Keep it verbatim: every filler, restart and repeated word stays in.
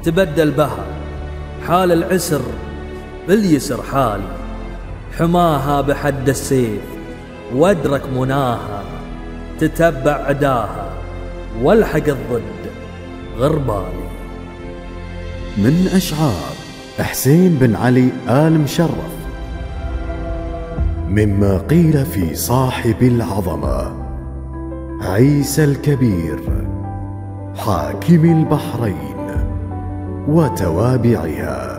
تبدل بها حال العسر باليسر حالي، حماها بحد السيف وادرك مناها، تتبع عداها والحق الضد غربالي. من أشعار حسين بن علي آل مشرف. مما قيل في صاحب العظمة عيسى الكبير حاكم البحرين وتوابعها.